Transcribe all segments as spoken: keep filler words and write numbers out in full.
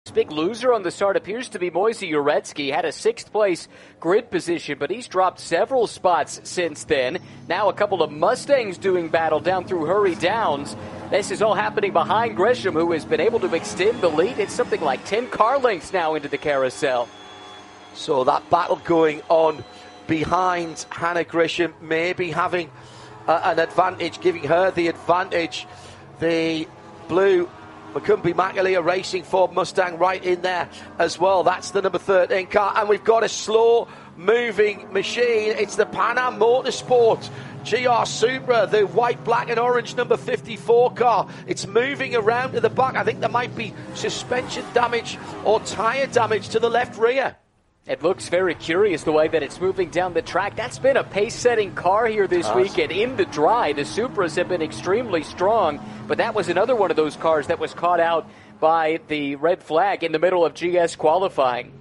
Big loser on the start appears to be Moisey Uretsky. Had a sixth place grid position, but he's dropped several spots since then. Now a couple of Mustangs doing battle down through Hurry Downs. This is all happening behind Gresham, who has been able to extend the lead. It's something like ten car lengths now into the carousel. So that battle going on behind Hannah Gresham, maybe having uh, an advantage, giving her the advantage. The blue Macumbi McAleer Racing Ford Mustang right in there as well. That's the number thirteen car. And we've got a slow-moving machine. It's the Pan Am Motorsport G R Supra, the white, black and orange number fifty-four car. It's moving around to the back. I think there might be suspension damage or tyre damage to the left rear. It looks very curious the way that it's moving down the track. That's been a pace-setting car here this Gosh. weekend. In the dry, the Supras have been extremely strong, but that was another one of those cars that was caught out by the red flag in the middle of G S qualifying.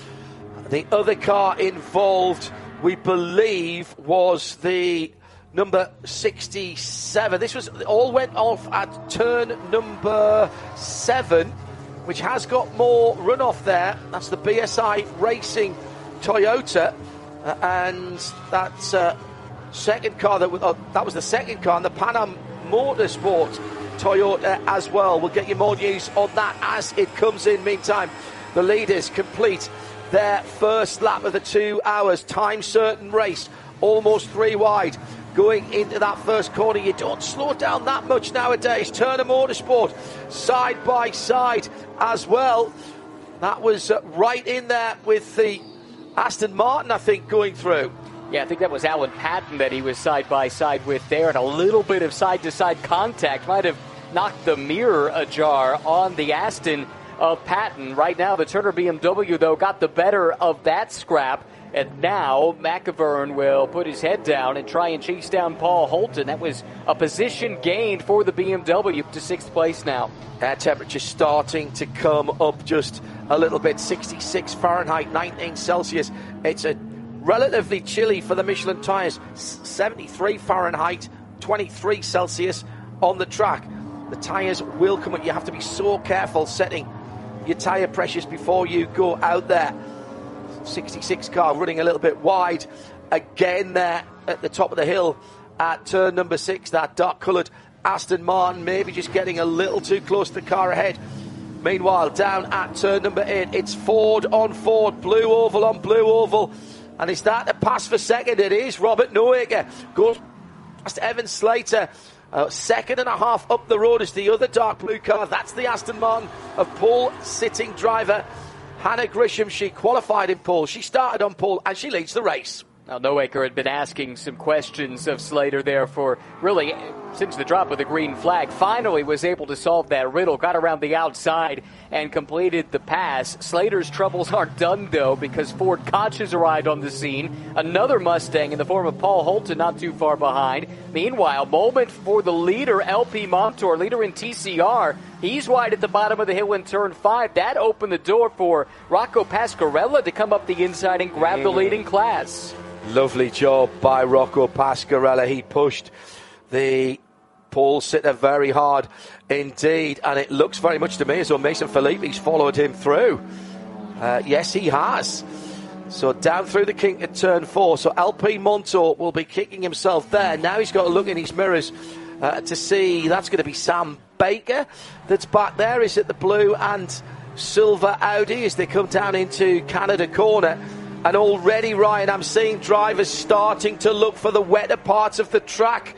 The other car involved, we believe, was the number sixty-seven. This was all went off at turn number seven, which has got more runoff there. That's the B S I Racing Toyota. Uh, and that uh, second car, that was, uh, that was the second car, and the Pan Am Motorsport Toyota as well. We'll get you more news on that as it comes in. Meantime, the leaders complete their first lap of the two hours. Time certain race, almost three wide. Going into that first corner, you don't slow down that much nowadays. Turner Motorsport side by side as well. That was uh, right in there with the Aston Martin, I think, going through. Yeah, I think that was Alan Patton that he was side by side with there, and a little bit of side to side contact might have knocked the mirror ajar on the Aston of Patton. Right now, the Turner B M W, though, got the better of that scrap. And now McIvern will put his head down and try and chase down Paul Holton. That was a position gained for the B M W to sixth place now. Air temperature starting to come up just a little bit. sixty-six Fahrenheit, nineteen Celsius. It's a relatively chilly for the Michelin tyres. seventy-three Fahrenheit, twenty-three Celsius on the track. The tyres will come up. You have to be so careful setting your tyre pressures before you go out there. sixty-six car running a little bit wide again there at the top of the hill at turn number six. That dark coloured Aston Martin maybe just getting a little too close to the car ahead. Meanwhile, down at turn number eight, it's Ford on Ford, blue oval on blue oval. And is that a pass for second? It is. Robert Noaker goes past Evan Slater. Uh, second and a half up the road is the other dark blue car. That's the Aston Martin of pole sitting driver Hannah Gresham. She qualified in pole. She started on pole and she leads the race. Now, Noaker had been asking some questions of Slater there for really since the drop of the green flag. Finally was able to solve that riddle, got around the outside and completed the pass. Slater's troubles aren't done, though, because Ford Koch has arrived on the scene. Another Mustang in the form of Paul Holton not too far behind. Meanwhile, moment for the leader, L P Montour, leader in T C R. He's wide at the bottom of the hill in turn five. That opened the door for Rocco Pasquarella to come up the inside and grab the leading class. Lovely job by Rocco Pasquarella. He pushed the pole sitter very hard indeed, and it looks very much to me as though Mason Filippi's followed him through. Uh, yes, he has. So down through the kink at turn four. So L P Montour will be kicking himself there. Now he's got to look in his mirrors uh, to see. That's going to be Sam Baker that's back there. Is it the blue and silver Audi as they come down into Canada Corner? And already, Ryan, I'm seeing drivers starting to look for the wetter parts of the track.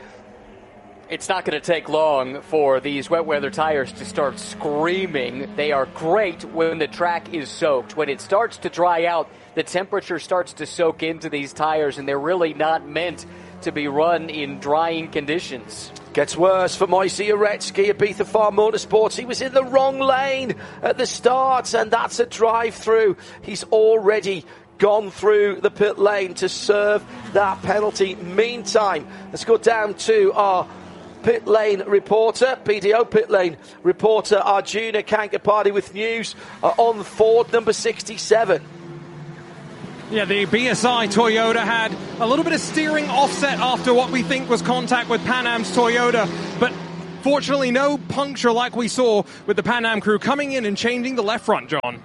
It's not going to take long for these wet weather tires to start screaming. They are great when the track is soaked. When it starts to dry out, the temperature starts to soak into these tires, and they're really not meant to be run in drying conditions. Gets worse for Moisey Uretsky, Ibiza Farm Motorsports. He was in the wrong lane at the start, and that's a drive-through. He's already gone through the pit lane to serve that penalty. Meantime, let's go down to our pit lane reporter, P D O pit lane reporter, Arjuna Kankapati with news uh, on Ford number sixty-seven. Yeah, the B S I Toyota had a little bit of steering offset after what we think was contact with Pan Am's Toyota, but Fortunately, no puncture like we saw with the Pan Am crew coming in and changing the left front, John.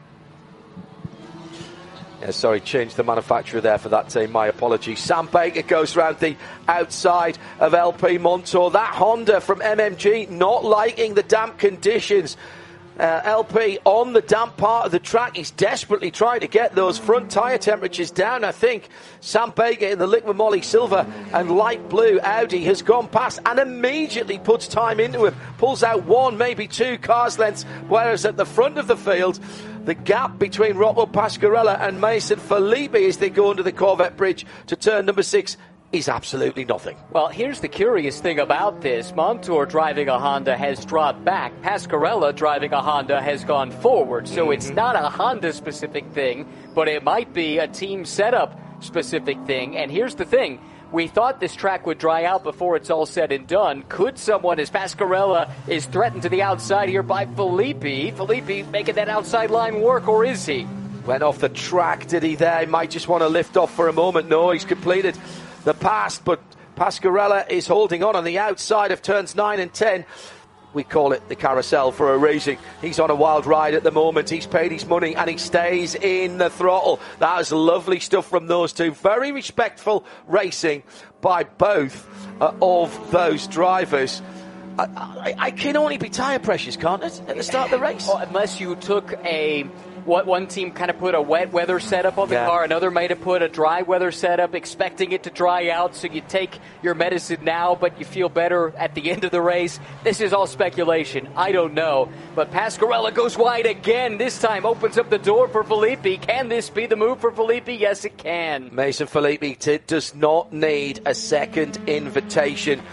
Yeah, sorry, changed the manufacturer there for that team. My apologies. Sam Baker goes round the outside of L P Montour. That Honda from M M G not liking the damp conditions. Uh, L P on the damp part of the track. He's desperately trying to get those front tyre temperatures down. I think Sam Baker in the liquid moly silver and light blue Audi has gone past and immediately puts time into him. Pulls out one, maybe two cars lengths, whereas at the front of the field, the gap between Rocco Pasquarella and Mason Filippi as they go under the Corvette bridge to turn number six is absolutely nothing. Well, here's the curious thing about this. Montour driving a Honda has dropped back. Pasquarella driving a Honda has gone forward. So mm-hmm. It's not a Honda-specific thing, but it might be a team setup-specific thing. And here's the thing. We thought this track would dry out before it's all said and done. Could someone, as Pasquarella is threatened to the outside here by Filippi, Filippi making that outside line work, or is he? Went off the track, did he there? He might just want to lift off for a moment. No, he's completed the pass, but Pasquarella is holding on on the outside of turns nine and ten. We call it the carousel for a reason. He's on a wild ride at the moment. He's paid his money and he stays in the throttle. That is lovely stuff from those two. Very respectful racing by both uh, of those drivers. I, I, I can only be tyre pressures, can't it, at the start of the race? Well, unless you took a... What one team kind of put a wet weather setup on the yeah. car, another might have put a dry weather setup, expecting it to dry out, so you take your medicine now, but you feel better at the end of the race. This is all speculation. I don't know. But Pasquarella goes wide again. This time opens up the door for Filippi. Can this be the move for Filippi? Yes, it can. Mason Filippi t- does not need a second invitation.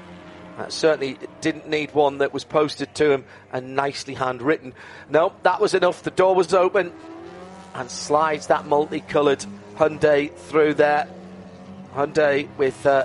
Uh, certainly didn't need one that was posted to him and nicely handwritten. No, that was enough. The door was open and slides that multicoloured Hyundai through there. Hyundai with uh,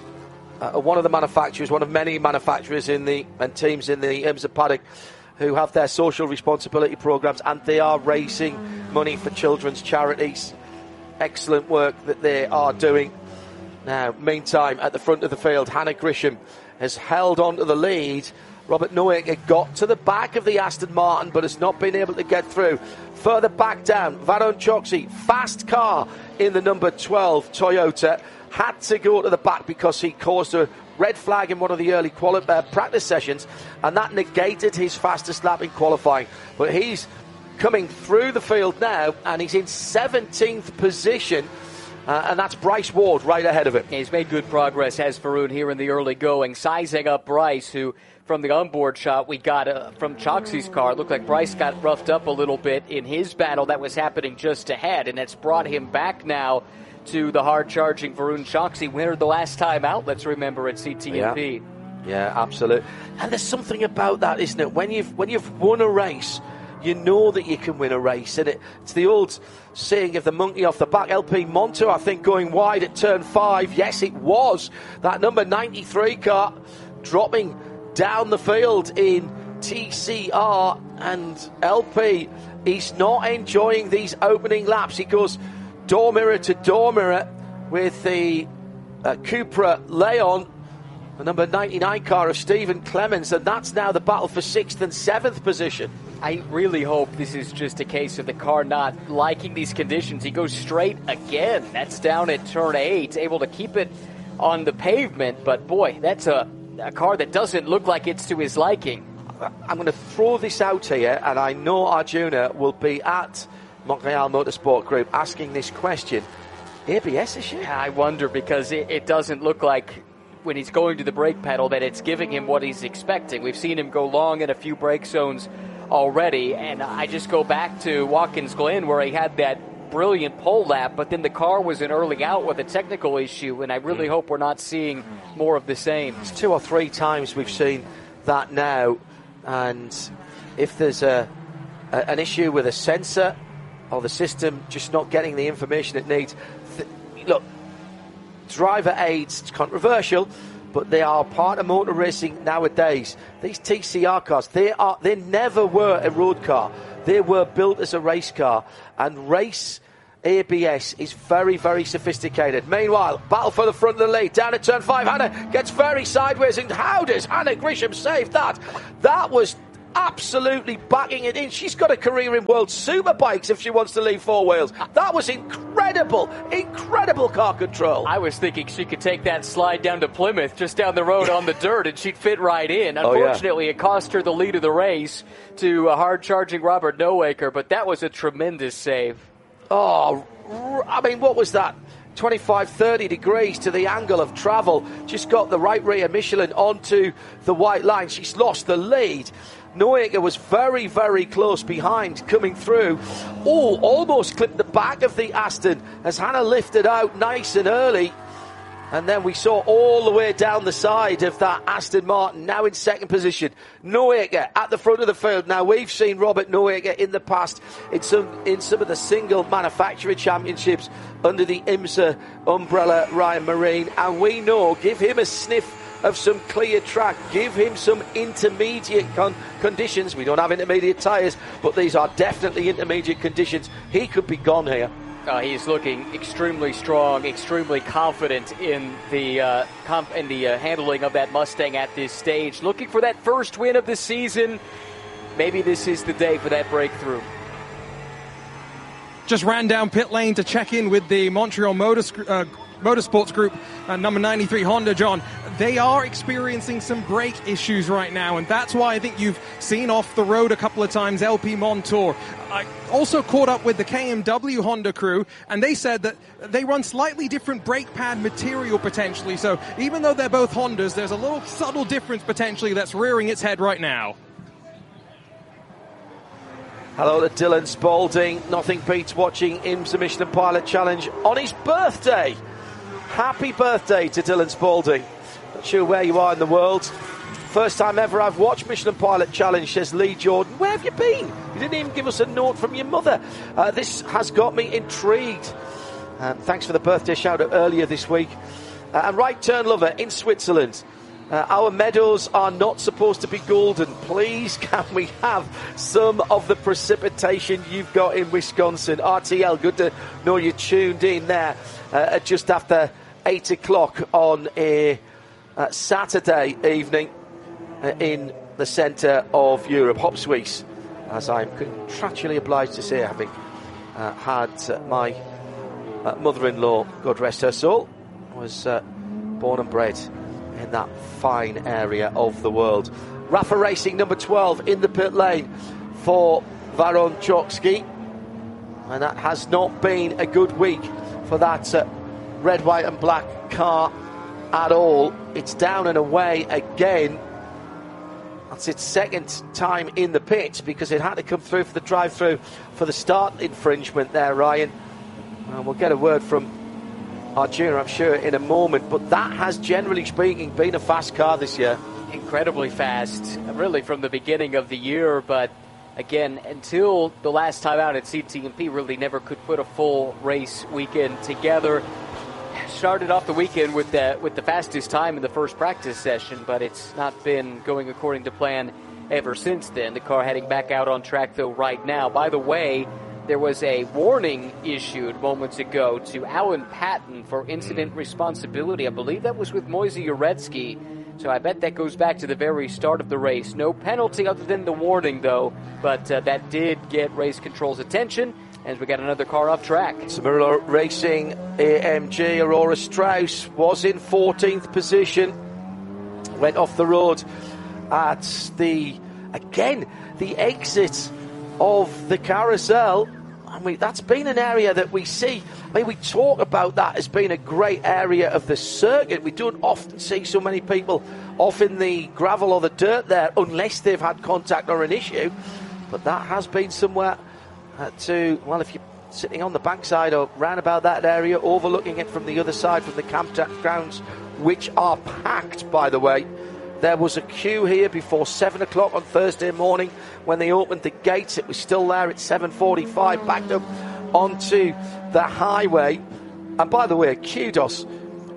uh, one of the manufacturers, one of many manufacturers in the and teams in the IMSA paddock who have their social responsibility programs, and they are raising money for children's charities. Excellent work that they are doing. Now, meantime, at the front of the field, Hannah Grisham has held on to the lead. Robert Nowick had got to the back of the Aston Martin but has not been able to get through. Further back down, Varun Choksi, fast car in the number twelve Toyota, had to go to the back because he caused a red flag in one of the early quali- uh, practice sessions, and that negated his fastest lap in qualifying. But he's coming through the field now and he's in seventeenth position. Uh, and that's Bryce Ward right ahead of him. He's made good progress, has Varun, here in the early going. Sizing up Bryce, who, from the onboard shot we got uh, from Choksi's car, it looked like Bryce got roughed up a little bit in his battle that was happening just ahead, and it's brought him back now to the hard-charging Varun Choksi, winner the last time out, let's remember, at C T M P. Yeah, yeah, absolutely. And there's something about that, isn't it? When you've, when you've won a race, you know that you can win a race, and it, it's the old saying of the monkey off the back. L P Montour, I think, going wide at turn five. Yes, it was. That number ninety-three car dropping down the field in T C R, and L P, he's not enjoying these opening laps. He goes door mirror to door mirror with the uh, Cupra Leon, the number ninety-nine car of Stephen Clemens, and that's now the battle for sixth and seventh position. I really hope this is just a case of the car not liking these conditions. He goes straight again. That's down at turn eight, able to keep it on the pavement. But, boy, that's a, a car that doesn't look like it's to his liking. I'm going to throw this out here, and I know Arjuna will be at Montreal Motorsport Group asking this question. A B S issue? I wonder, because it, it doesn't look like when he's going to the brake pedal that it's giving him what he's expecting. We've seen him go long in a few brake zones already, and I just go back to Watkins Glen where he had that brilliant pole lap, but then the car was an early out with a technical issue, and I really hope we're not seeing more of the same. It's two or three times we've seen that now, and if there's a, a an issue with a sensor or the system just not getting the information it needs, th- look, driver aids, it's controversial, but they are part of motor racing nowadays. These T C R cars, they are they never were a road car. They were built as a race car, and race A B S is very, very sophisticated. Meanwhile, battle for the front of the lead. Down at turn five, Hannah gets very sideways, and how does Hannah Grisham save that? That was absolutely backing it in. She's got a career in World Superbikes if she wants to leave four wheels. That was incredible, incredible car control. I was thinking she could take that slide down to Plymouth, just down the road on the dirt, and she'd fit right in. Unfortunately, oh, yeah. It cost her the lead of the race to a hard-charging Robert Nowaker, but that was a tremendous save. Oh, I mean, what was that? twenty-five, thirty degrees to the angle of travel. Just got the right rear Michelin onto the white line. She's lost the lead. Nowaker was very, very close behind coming through. Oh, almost clipped the back of the Aston as Hannah lifted out nice and early. And then we saw all the way down the side of that Aston Martin, now in second position. Nowaker at the front of the field. Now, we've seen Robert Nowaker in the past in some in some of the single manufacturer championships under the IMSA umbrella, Ryan Marine. And we know, give him a sniff of some clear track, give him some intermediate con- conditions. We don't have intermediate tyres, but these are definitely intermediate conditions. He could be gone here. Uh, he's looking extremely strong, extremely confident in the uh, comp- in the uh, handling of that Mustang at this stage. Looking for that first win of the season. Maybe this is the day for that breakthrough. Just ran down pit lane to check in with the Montreal Motors, uh, Motorsports Group, uh, number ninety-three Honda, John. They are experiencing some brake issues right now, and that's why I think you've seen off the road a couple of times L P Montour. I also caught up with the K M W Honda crew, and they said that they run slightly different brake pad material potentially. So even though they're both Hondas, there's a little subtle difference potentially that's rearing its head right now. Hello to Dylan Spalding. Nothing beats watching IMSA Michelin Pilot Challenge on his birthday. Happy birthday to Dylan Spalding. Not sure where you are in the world. First time ever I've watched Michelin Pilot Challenge, says Lee Jordan. Where have you been? You didn't even give us a note from your mother. Uh, this has got me intrigued. Um, thanks for the birthday shout out earlier this week. Uh, and Right Turn Lover in Switzerland. Uh, our meadows are not supposed to be golden. Please, can we have some of the precipitation you've got in Wisconsin? R T L, good to know you tuned in there uh, at just after eight o'clock on a uh, Saturday evening uh, in the centre of Europe. Hop Suisse, as I'm contractually obliged to say, having uh, had uh, my uh, mother-in-law, God rest her soul, was uh, born and bred in that fine area of the world. Rafa Racing number twelve in the pit lane for Varon Chokski, and that has not been a good week for that uh, red, white and black car at all. It's down and away again. That's its second time in the pit because it had to come through for the drive-through for the start infringement there, Ryan. And we'll get a word from Arjuna, I'm sure, in a moment, but that has, generally speaking, been a fast car this year. Incredibly fast, really from the beginning of the year, but again, until the last time out at C T M P, really never could put a full race weekend together. Started off the weekend with the, with the fastest time in the first practice session, but it's not been going according to plan ever since then. The car heading back out on track, though, right now. By the way, there was a warning issued moments ago to Alan Patton for incident responsibility. I believe that was with Moisey Uretsky. So I bet that goes back to the very start of the race. No penalty other than the warning, though. But uh, that did get race control's attention as we got another car off track. Cimarron Racing A M G Aurora Strauss was in fourteenth position. Went off the road at the, again, the exit of the carousel. I mean, that's been an area that we see. I mean, we talk about that as being a great area of the circuit. We don't often see so many people off in the gravel or the dirt there unless they've had contact or an issue. But that has been somewhere uh, to, well, if you're sitting on the bankside or round about that area, overlooking it from the other side, from the campgrounds, which are packed, by the way. There was a queue here before seven o'clock on Thursday morning when they opened the gates. It was still there at seven forty-five, backed up onto the highway. And by the way, kudos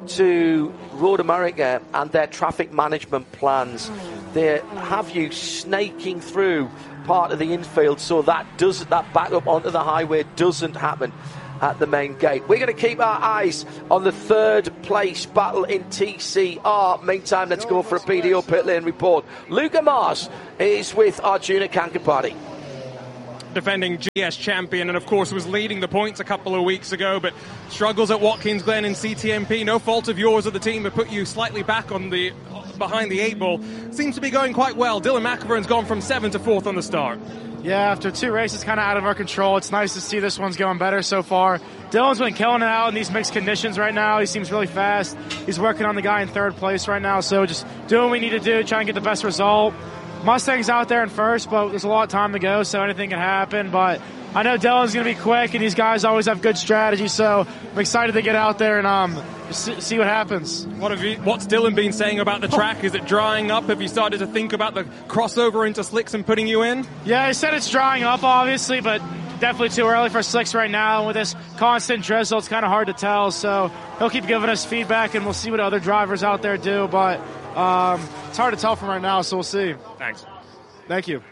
to Road America and their traffic management plans. They have you snaking through part of the infield so that does that back up onto the highway doesn't happen. at the main gate. We're going to keep our eyes on the third place battle in T C R. Meantime, let's go for a B D O pit lane report. Luca Mars is with Arjuna Kankapati. Defending G S champion, and of course was leading the points a couple of weeks ago, but struggles at Watkins Glen in C T M P. No fault of yours or the team have put you slightly back on the behind the eight ball. Seems to be going quite well. Dylan McIverne's gone from seventh to fourth on the start. Yeah, after two races kind of out of our control, it's nice to see this one's going better so far. Dylan's been killing it out in these mixed conditions right now. He seems really fast. He's working on the guy in third place right now, so just doing what we need to do, try and get the best result. Mustang's out there in first, but there's a lot of time to go, so anything can happen. But I know Dylan's going to be quick, and these guys always have good strategy, so I'm excited to get out there and um, see what happens. What have you, what's Dylan been saying about the track? Is it drying up? Have you started to think about the crossover into slicks and putting you in? Yeah, I said it's drying up, obviously, but definitely too early for slicks right now. And with this constant drizzle, it's kind of hard to tell. So he'll keep giving us feedback, and we'll see what other drivers out there do. But um, it's hard to tell from right now, so we'll see. Thanks. Thank you.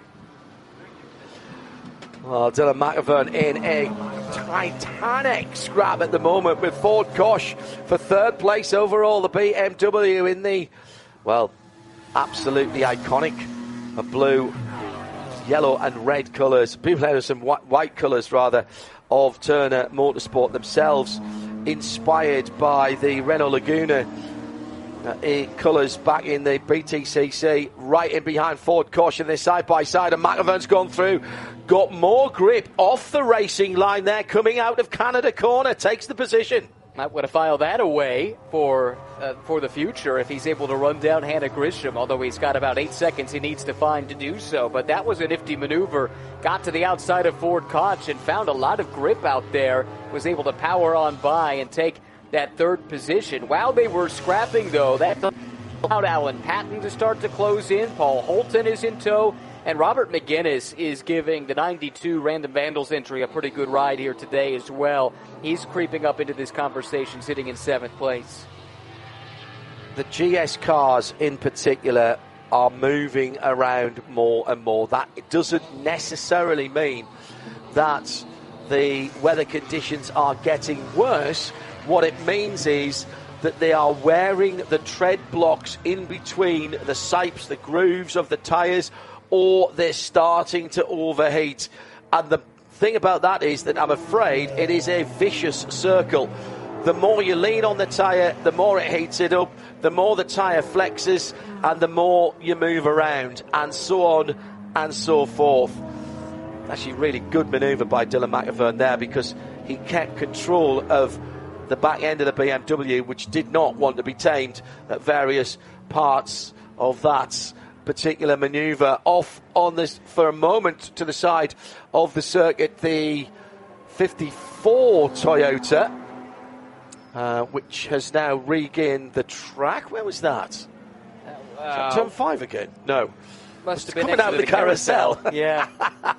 Well, Dylan McIverne in a titanic scrap at the moment with Ford Koch for third place overall. The B M W in the, well, absolutely iconic blue, yellow and red colours. People have some white, white colours, rather, of Turner Motorsport themselves, inspired by the Renault Laguna uh, colours back in the B T C C, right in behind Ford Koch, and they're side by side, and McIverne's gone through. Got more grip off the racing line there, coming out of Canada corner, takes the position. Might want to file that away for uh, for the future if he's able to run down Hannah Grisham, although he's got about eight seconds he needs to find to do so. But that was a nifty maneuver. Got to the outside of Ford Koch and found a lot of grip out there. Was able to power on by and take that third position. While they were scrapping, though, that allowed Alan Patton to start to close in. Paul Holton is in tow. And Robert McGuinness is giving the ninety-two Random Vandals entry a pretty good ride here today as well. He's creeping up into this conversation, sitting in seventh place. The G S cars in particular are moving around more and more. That doesn't necessarily mean that the weather conditions are getting worse. What it means is that they are wearing the tread blocks in between the sipes, the grooves of the tyres, or they're starting to overheat. And the thing about that is that I'm afraid it is a vicious circle. The more you lean on the tyre, the more it heats it up, the more the tyre flexes, and the more you move around, and so on and so forth. Actually, really good manoeuvre by Dylan McIverne there, because he kept control of the back end of the B M W, which did not want to be tamed at various parts of that particular manoeuvre. Off on this for a moment to the side of the circuit, the fifty-four Toyota, uh, which has now regained the track. Where was that? Uh, Turn five again? No. Must have been coming out of the, the carousel. carousel. Yeah.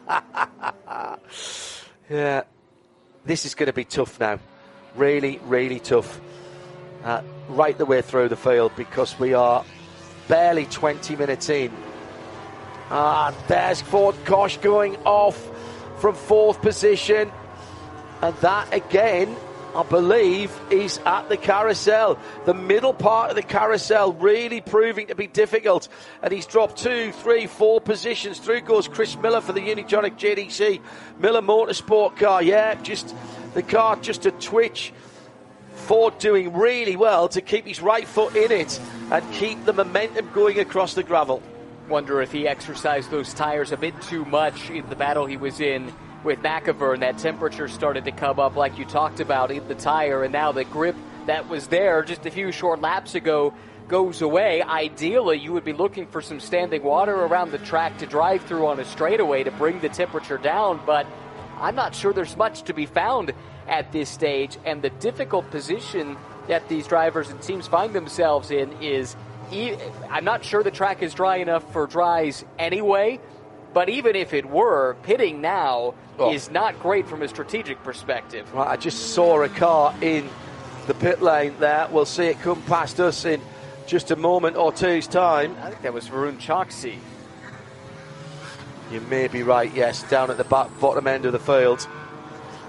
Yeah. This is going to be tough now. Really, really tough. Uh, right the way through the field, because we are barely twenty minutes in. Ah, there's Ford Koch going off from fourth position. And that, again, I believe, is at the carousel. The middle part of the carousel really proving to be difficult. And he's dropped two, three, four positions. Through goes Chris Miller for the Unitronic J D C Miller Motorsport car. Yeah, just the car just a twitch. Ford doing really well to keep his right foot in it and keep the momentum going across the gravel. Wonder if he exercised those tires a bit too much in the battle he was in with McIverne. That temperature started to come up, like you talked about, in the tire, and now the grip that was there just a few short laps ago goes away. Ideally, you would be looking for some standing water around the track to drive through on a straightaway to bring the temperature down, but I'm not sure there's much to be found at this stage, and the difficult position that these drivers and teams find themselves in is, I'm not sure the track is dry enough for dries anyway, but even if it were, pitting now oh. is not great from a strategic perspective. Right, I just saw a car in the pit lane there. We'll see it come past us in just a moment or two's time. I think that was Varun Choksi. You may be right, yes, down at the back, bottom end of the field.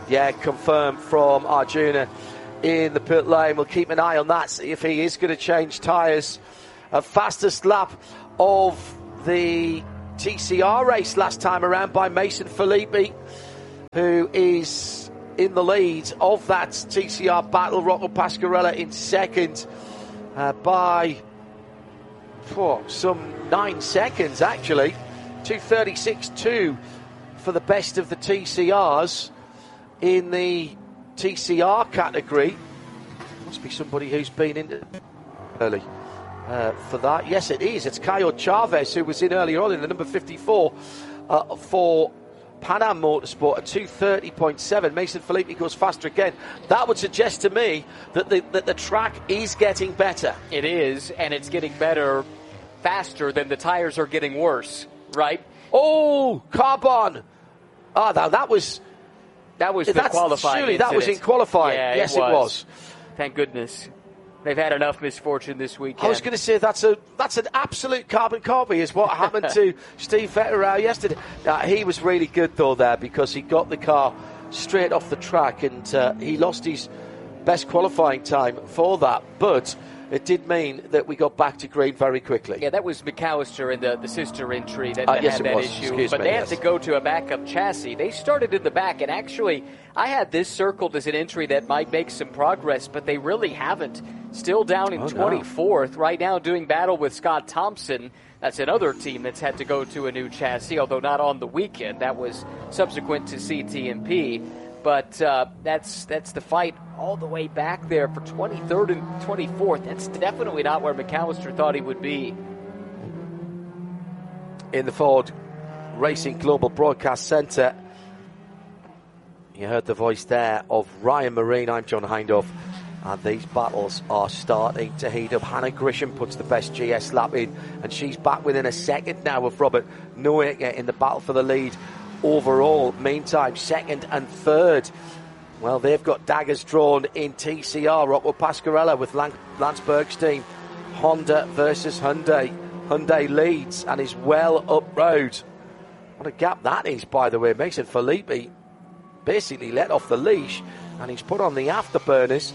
Yeah, confirmed from Arjuna in the pit lane. We'll keep an eye on that, see if he is going to change tyres. A fastest lap of the T C R race last time around by Mason Filippi, who is in the lead of that T C R battle. Rocco Pasquarella in second uh, by oh, some nine seconds, actually. two thirty-six two for the best of the T C Rs in the T C R category. Must be somebody who's been in early uh, for that. Yes, it is. It's Caio Chavez, who was in earlier on in the number fifty-four uh, for Pan Am Motorsport at two thirty point seven. Mason Filippi goes faster again. That would suggest to me that the, that the track is getting better. It is, and it's getting better faster than the tires are getting worse, right? Oh, Carbon. Ah, now that was... That was the that's, qualifying Surely incident. that was in qualifying. Yeah, yes, it was. it was. Thank goodness. They've had enough misfortune this weekend. I was going to say that's a that's an absolute carbon copy is what happened to Steve Vetterau yesterday. Uh, he was really good though there because he got the car straight off the track and uh, he lost his best qualifying time for that. But it did mean that we got back to green very quickly. Yeah, that was McAllister in the, the sister entry that, uh, that yes, had it that was. issue. Excuse but me, they yes. had to go to a backup chassis. They started in the back, and actually, I had this circled as an entry that might make some progress, but they really haven't. Still down in oh, twenty-fourth. No. Right now doing battle with Scott Thompson. That's another team that's had to go to a new chassis, although not on the weekend. That was subsequent to C T M P. But uh, that's that's the fight all the way back there for twenty-third and twenty-fourth. That's definitely not where McAllister thought he would be. In the Ford Racing Global Broadcast Centre, you heard the voice there of Ryan Marine. I'm John Hindhaugh, and these battles are starting to heat up. Hannah Grisham puts the best G S lap in, and she's back within a second now of Robert Noecker in the battle for the lead. Overall, meantime, second and third, well, they've got daggers drawn in T C R. Rocco Pasquarella with Lance Bergstein. Honda versus Hyundai. Hyundai leads and is well up road. What a gap that is, by the way. Mason Filippi basically let off the leash and he's put on the afterburners.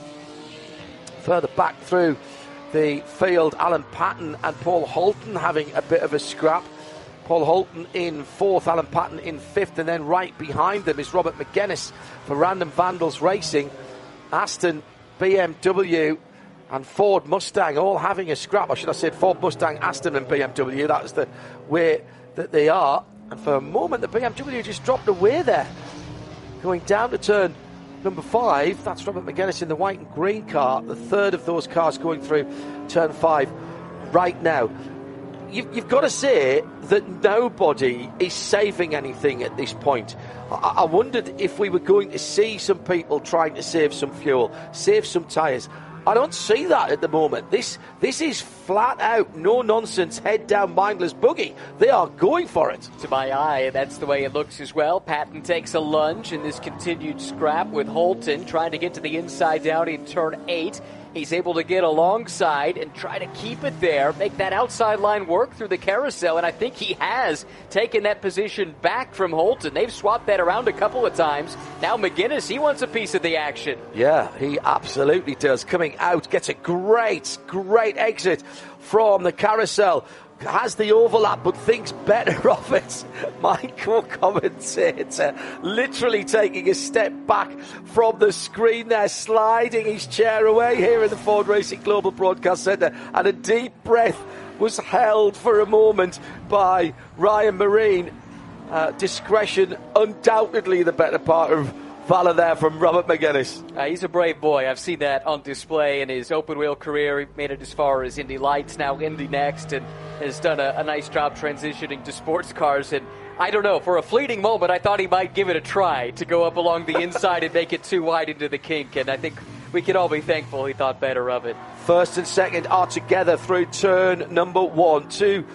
Further back through the field, Alan Patton and Paul Holton having a bit of a scrap. Paul Holton in fourth, Alan Patton in fifth, and then right behind them is Robert McGuinness for Random Vandals Racing. Aston, B M W and Ford Mustang all having a scrap. I should have said Ford Mustang, Aston and B M W. That's the way that they are. And for a moment, the B M W just dropped away there. Going down to turn number five, that's Robert McGuinness in the white and green car. The third of those cars going through turn five right now. You've, you've got to say that nobody is saving anything at this point. I, I wondered if we were going to see some people trying to save some fuel, save some tyres. I don't see that at the moment. This this is flat out, no nonsense, head down, mindless boogie. They are going for it. To my eye, that's the way it looks as well. Patton takes a lunge in this continued scrap with Holton trying to get to the inside down in turn eight. He's able to get alongside and try to keep it there, make that outside line work through the carousel, and I think he has taken that position back from Holton. They've swapped that around a couple of times. Now McGuinness, he wants a piece of the action. Yeah, he absolutely does. Coming out, gets a great, great exit from the carousel. Has the overlap but thinks better of it. My co-commentator literally taking a step back from the screen there, sliding his chair away here in the Ford Racing Global Broadcast Centre, and a deep breath was held for a moment by Ryan Marine. Uh, discretion undoubtedly the better part of valor there from Robert McGuinness. Uh, he's a brave boy. I've seen that on display in his open wheel career. He made it as far as Indy Lights, now Indy Next, and has done a, a nice job transitioning to sports cars. And I don't know, for a fleeting moment, I thought he might give it a try to go up along the inside and make it too wide into the kink. And I think we can all be thankful he thought better of it. First and second are together through turn number one. Two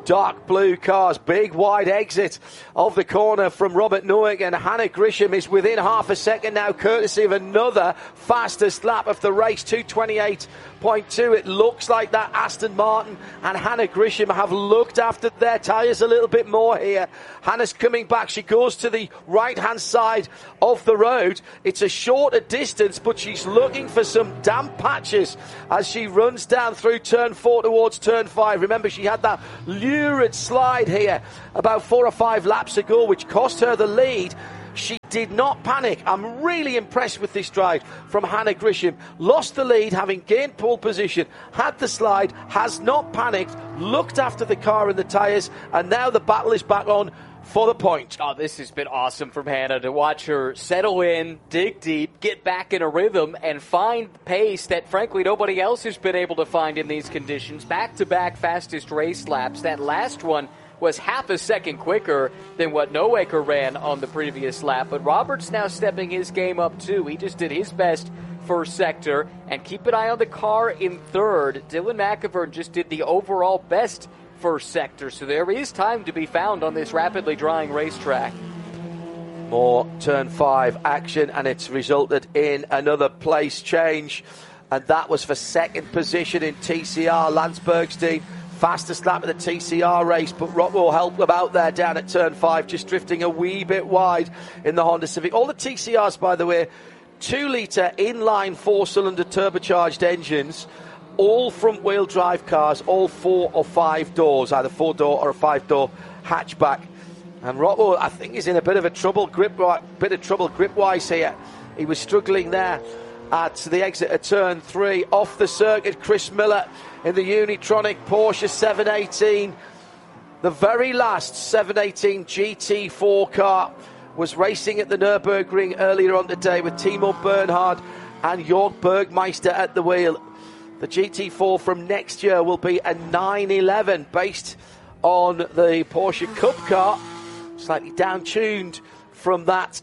dark blue cars. Big wide exit of the corner from Robert Noack, and Hannah Grisham is within half a second now, courtesy of another fastest lap of the race, two twenty-eight point two. It looks like that Aston Martin and Hannah Grisham have looked after their tyres a little bit more here. Hannah's coming back. She goes to the right-hand side of the road. It's a shorter distance, but she's looking for some damp patches as she runs down through turn four towards turn five. Remember, she had that lurid slide here about four or five laps ago, which cost her the lead. She did not panic. I'm really impressed with this drive from Hannah Grisham. Lost the lead, having gained pole position, had the slide, has not panicked, looked after the car and the tyres, and now the battle is back on for the point. Oh, this has been awesome from Hannah to watch her settle in, dig deep, get back in a rhythm, and find pace that, frankly, nobody else has been able to find in these conditions. Back-to-back fastest race laps. That last one was half a second quicker than what Noaker ran on the previous lap. But Roberts now stepping his game up, too. He just did his best first sector. And keep an eye on the car in third. Dylan McIvern just did the overall best first sector. So there is time to be found on this rapidly drying racetrack. More turn five action, and it's resulted in another place change. And that was for second position in T C R. Lance Bergstein, fastest lap of the T C R race, but Rockwell helped them out there down at turn five, just drifting a wee bit wide in the Honda Civic. All the T C Rs, by the way, two litre inline four-cylinder turbocharged engines, all front-wheel drive cars, all four or five doors, either four-door or a five-door hatchback. And Rockwell, I think, is in a bit of a trouble grip, bit of trouble grip-wise here. He was struggling there at the exit of turn three. Off the circuit, Chris Miller in the Unitronic Porsche seven eighteen. The very last seven eighteen G T four car was racing at the Nürburgring earlier on today with Timo Bernhard and Jörg Bergmeister at the wheel. The G T four from next year will be a nine eleven based on the Porsche Cup car, slightly down-tuned from that.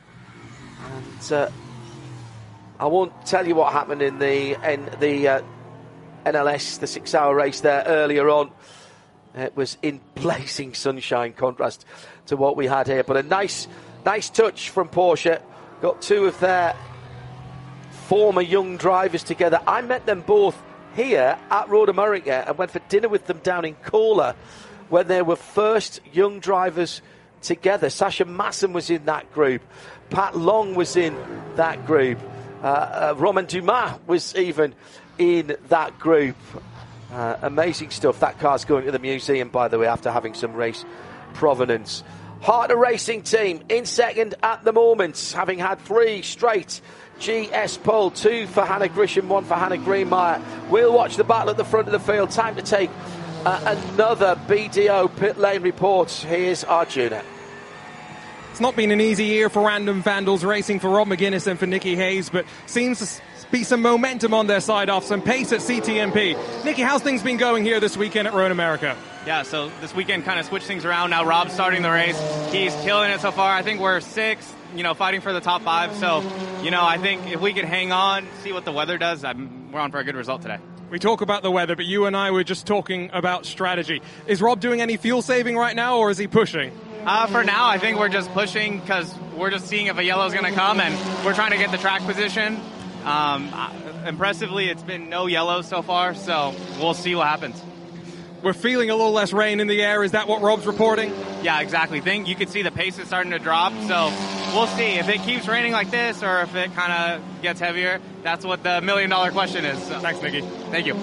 And uh, I won't tell you what happened in the in the uh, N L S, the six-hour race there earlier on. It was in blazing sunshine, contrast to what we had here. But a nice, nice touch from Porsche. Got two of their former young drivers together. I met them both here at Road America and went for dinner with them down in Kola when they were first young drivers together. Sasha Masson was in that group. Pat Long was in that group. Uh, uh, Romain Dumas was even in that group. Uh, amazing stuff. That car's going to the museum, by the way, after having some race provenance. Harter Racing Team in second at the moment, having had three straight G S pole, two for Hannah Grisham, one for Hannah Greenmeyer. We'll watch the battle at the front of the field. Time to take uh, another B D O pit lane report. Here's Arjuna. It's not been an easy year for Random Vandals racing for Rob McGuinness and for Nikki Hayes, but seems to be some momentum on their side off, some pace at C T M P. Nikki, how's things been going here this weekend at Road America? Yeah, so this weekend kind of switched things around. Now Rob's starting the race. He's killing it so far. I think we're sixth, you know, fighting for the top five. So, you know, I think if we could hang on, see what the weather does, I'm, we're on for a good result today. We talk about the weather, but you and I were just talking about strategy. Is Rob doing any fuel saving right now, or is he pushing? Uh, for now, I think we're just pushing because we're just seeing if a yellow's going to come, and we're trying to get the track position. Um, impressively, it's been no yellow so far, so we'll see what happens. We're feeling a little less rain in the air. Is that what Rob's reporting? Yeah, exactly. Think you can see the pace is starting to drop, so we'll see if it keeps raining like this or if it kind of gets heavier. That's what the million dollar question is. So. Thanks, Nicky. Thank you.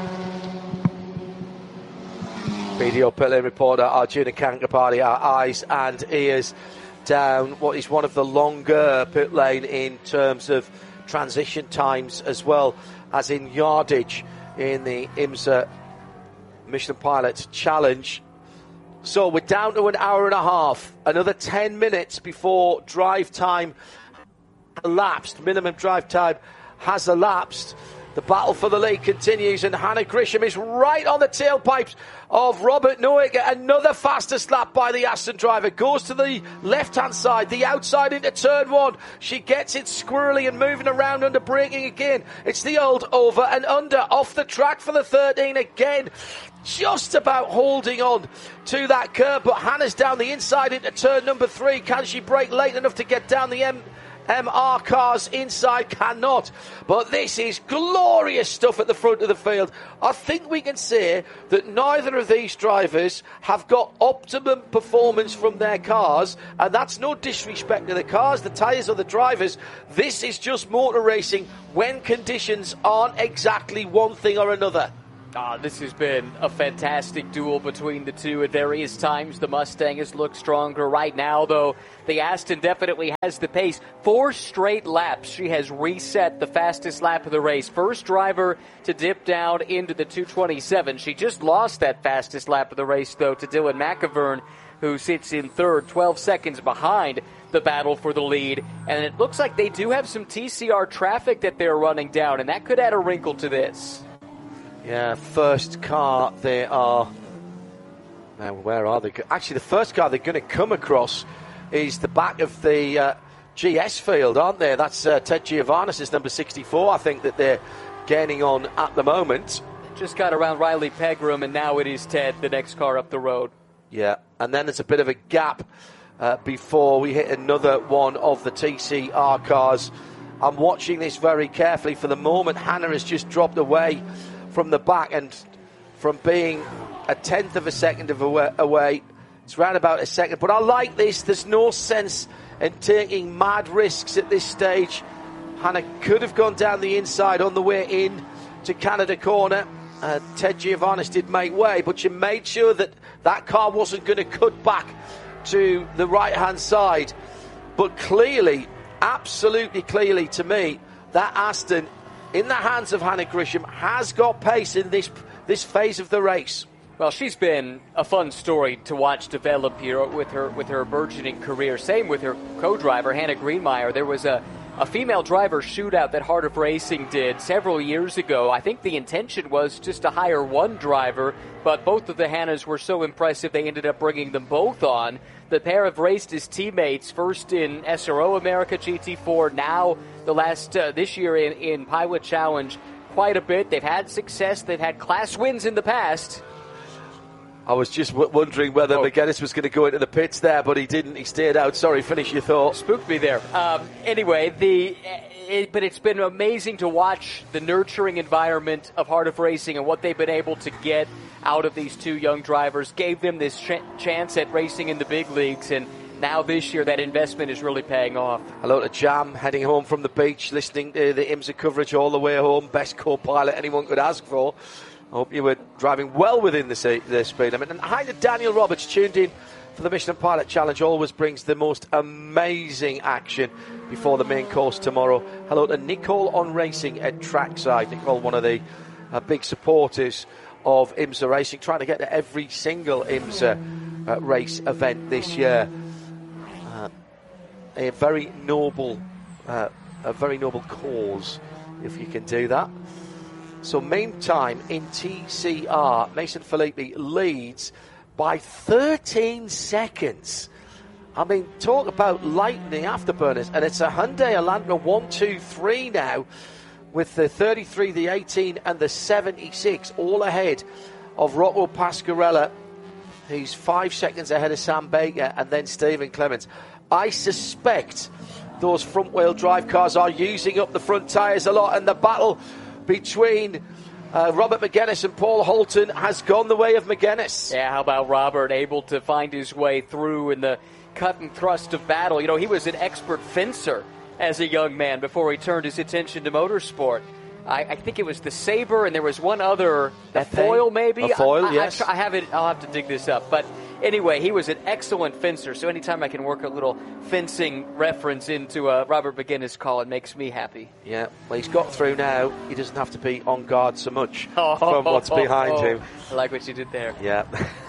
Video pit lane reporter Arjuna Kankapati, our eyes and ears down what is one of the longer pit lane in terms of transition times as well as in yardage in the IMSA Michelin Pilot Challenge. So we're down to an hour and a half, another ten minutes before drive time elapsed, minimum drive time has elapsed. The battle for the lead continues, and Hannah Grisham is right on the tailpipes of Robert Noaker. Another fastest lap by the Aston driver. Goes to the left-hand side, the outside into turn one. She gets it squirrely and moving around under braking again. It's the old over and under off the track for the thirteen again. Just about holding on to that curb, but Hannah's down the inside into turn number three. Can she brake late enough to get down the M? M R cars inside? Cannot. But this is glorious stuff at the front of the field. I think we can say that neither of these drivers have got optimum performance from their cars, and that's no disrespect to the cars, the tyres or the drivers. This is just motor racing when conditions aren't exactly one thing or another. Ah, this has been a fantastic duel between the two. At various times, the Mustang has looked stronger. Right now, though, the Aston definitely has the pace. Four straight laps, she has reset the fastest lap of the race. First driver to dip down into the two twenty-seven. She just lost that fastest lap of the race, though, to Dylan McIvern, who sits in third, twelve seconds behind the battle for the lead. And it looks like they do have some T C R traffic that they're running down, and that could add a wrinkle to this. Yeah, first car they are... Now, where are they? Actually, the first car they're going to come across is the back of the uh, G S field, aren't they? That's uh, Ted Giovannis' number sixty-four, I think, that they're gaining on at the moment. Just got around Riley Pegram, and now it is Ted, the next car up the road. Yeah, and then there's a bit of a gap uh, before we hit another one of the T C R cars. I'm watching this very carefully. For the moment, Hannah has just dropped away from the back, and from being a tenth of a second of away, away, it's round about a second. But I like this. There's no sense in taking mad risks at this stage. Hannah could have gone down the inside on the way in to Canada Corner. Uh, Ted Giovannis did make way, but she made sure that that car wasn't going to cut back to the right-hand side. But clearly, absolutely clearly to me, that Aston, in the hands of Hannah Grisham, has got pace in this this phase of the race. Well, she's been a fun story to watch develop here with her with her burgeoning career. Same with her co-driver, Hannah Greenmeyer. There was a, a female driver shootout that Heart of Racing did several years ago. I think the intention was just to hire one driver, but both of the Hannahs were so impressive they ended up bringing them both on. The pair have raced as teammates, first in S R O America G T four, now the last uh, this year in, in Pilot Challenge quite a bit. They've had success. They've had class wins in the past. I was just w- wondering whether oh. McGuinness was going to go into the pits there, but he didn't. He stayed out. Sorry, finish your thought. Spooked me there. Um, anyway, the it, but it's been amazing to watch the nurturing environment of Heart of Racing and what they've been able to get out of these two young drivers. Gave them this ch- chance at racing in the big leagues, and now this year that investment is really paying off. Hello to Jam, heading home from the beach, listening to the IMSA coverage all the way home. Best co-pilot anyone could ask for. I hope you were driving well within the, se- the speed limit. And hi to Daniel Roberts, tuned in for the Michelin Pilot Challenge. Always brings the most amazing action before the main course tomorrow. Hello to Nicole on Racing at Trackside. Nicole, one of the uh, big supporters of IMSA Racing, trying to get to every single IMSA uh, race event this year. Uh, a very noble, uh, a very noble cause, if you can do that. So meantime, in T C R, Mason Filippi leads by thirteen seconds. I mean, talk about lightning afterburners. And it's a Hyundai Elantra one two three now, with the thirty-three, the eighteen, and the seventy-six, all ahead of Rocco Pasquarella, who's five seconds ahead of Sam Baker, and then Stephen Clements. I suspect those front-wheel drive cars are using up the front tyres a lot, and the battle between uh, Robert McGuinness and Paul Holton has gone the way of McGuinness. Yeah, how about Robert able to find his way through in the cut and thrust of battle? You know, he was an expert fencer as a young man before he turned his attention to motorsport. I, I think it was the Sabre, and there was one other, a foil maybe? A foil, I, I, yes. I, I have it, I'll have to dig this up. But anyway, he was an excellent fencer, so anytime I can work a little fencing reference into a Robert McGuinness call, it makes me happy. Yeah, well, he's got through now. He doesn't have to be on guard so much oh, from what's oh, behind oh, him. I like what you did there. Yeah.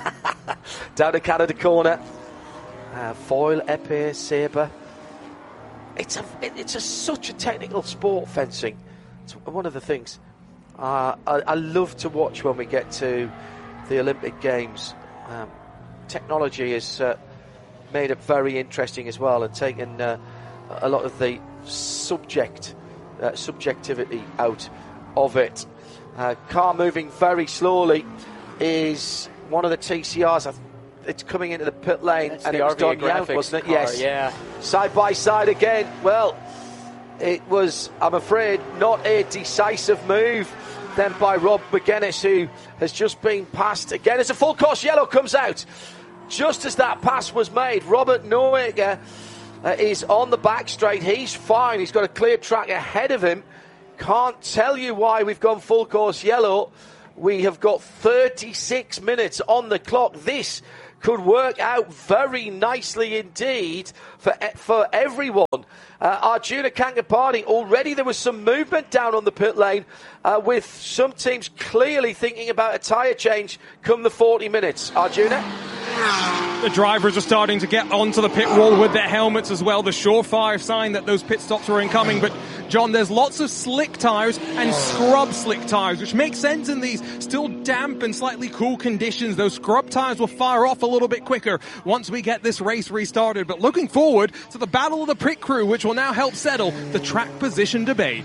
Down to Canada Corner. Uh, foil, épée, sabre. It's a, it, it's a, such a technical sport, fencing. It's one of the things. Uh, I, I love to watch when we get to the Olympic Games. Um, technology has uh, made it very interesting as well, and taken uh, a lot of the subject uh, subjectivity out of it. Uh, car moving very slowly is one of the T C Rs. It's coming into the pit lane. That's and the it was R V A Don Yount, Graphics wasn't it? car, Yes. yeah. Side by side again. Well, it was, I'm afraid, not a decisive move then by Rob McGuinness, who has just been passed again as a full course yellow comes out. Just as that pass was made, Robert Noaker uh, is on the back straight. He's fine. He's got a clear track ahead of him. Can't tell you why we've gone full course yellow. We have got thirty-six minutes on the clock. This could work out very nicely indeed for for everyone. Uh, Arjuna Kankapani, already there was some movement down on the pit lane uh, with some teams clearly thinking about a tyre change come the forty minutes. Arjuna? The drivers are starting to get onto the pit wall with their helmets as well, the surefire sign that those pit stops were incoming. But, John, there's lots of slick tyres and scrub slick tyres, which makes sense in these still damp and slightly cool conditions. Those scrub tyres will fire off a little bit quicker once we get this race restarted. But looking forward to the battle of the pit crew, which will now help settle the track position debate.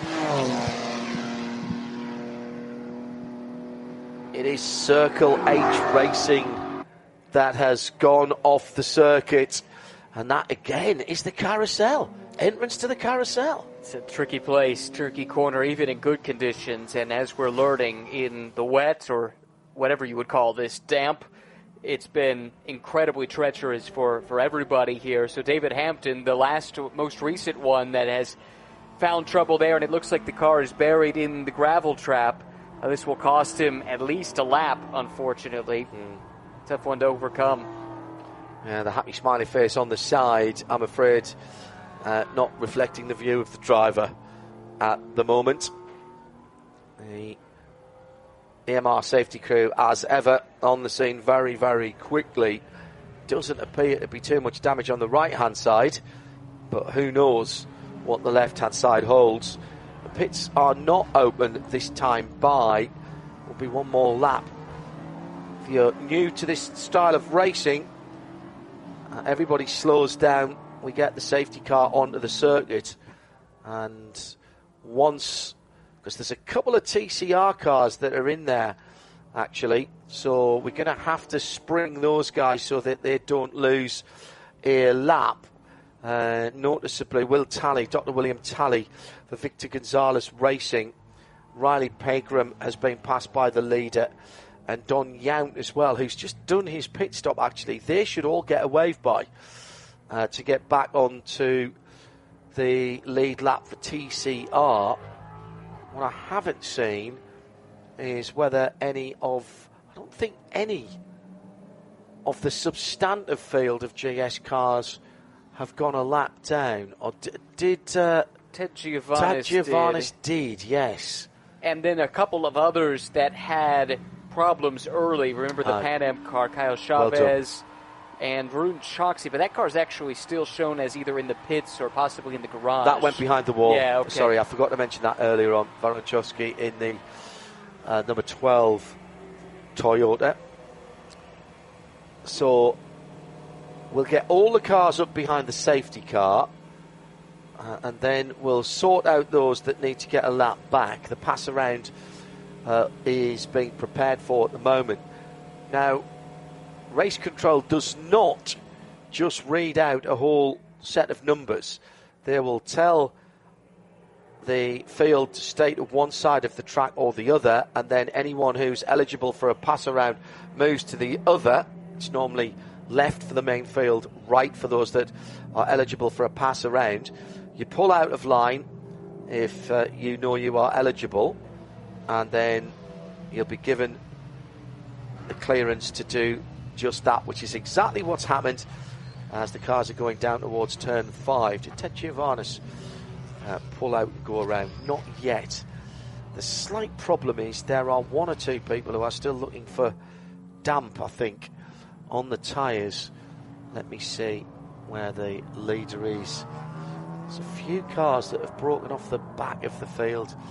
It is Circle H Racing that has gone off the circuit, and that again is the carousel, entrance to the carousel. It's a tricky place, tricky corner, even in good conditions, and as we're learning in the wet, or whatever you would call this, damp, it's been incredibly treacherous for, for everybody here. So David Hampton, the last, most recent one that has found trouble there, and it looks like the car is buried in the gravel trap. Uh, this will cost him at least a lap, unfortunately. Mm. Tough one to overcome. Yeah, the happy smiley face on the side, I'm afraid, uh, not reflecting the view of the driver at the moment. The E M R safety crew, as ever, on the scene very, very quickly. Doesn't appear to be too much damage on the right-hand side, but who knows what the left-hand side holds. The pits are not open this time by. Will be one more lap. If you're new to this style of racing, uh, everybody slows down. We get the safety car onto the circuit, and once, because there's a couple of T C R cars that are in there actually, so we're going to have to spring those guys so that they don't lose a lap. Uh, noticeably, Will Talley, Doctor William Talley for Victor Gonzalez Racing. Riley Pegram has been passed by the leader, and Don Yount as well, who's just done his pit stop actually. They should all get a wave by uh, to get back onto the lead lap for T C R. What I haven't seen is whether any of, I don't think any of the substantive field of G S cars have gone a lap down. Or d- did uh, Ted Giovannis, Ted Giovannis did. did, yes. And then a couple of others that had problems early. Remember the Uh, Pan Am car, Kyle Chavez and Varun Choksi, but that car is actually still shown as either in the pits or possibly in the garage. That went behind the wall. Yeah, okay. Sorry, I forgot to mention that earlier on. Varun Choksi in the uh, number twelve Toyota. So we'll get all the cars up behind the safety car, uh, and then we'll sort out those that need to get a lap back. The pass around uh, is being prepared for at the moment. Now, race control does not just read out a whole set of numbers. They will tell the field to stay to one side of the track or the other, and then anyone who's eligible for a pass around moves to the other. It's normally left for the main field, right for those that are eligible for a pass around. You pull out of line if uh, you know you are eligible, and then you'll be given the clearance to do just that, which is exactly what's happened as the cars are going down towards turn five. Did Ted Giovannis uh, pull out and go around? Not yet. The slight problem is there are one or two people who are still looking for damp, I think, on the tyres. Let me see where the leader is. There's a few cars that have broken off the back of the field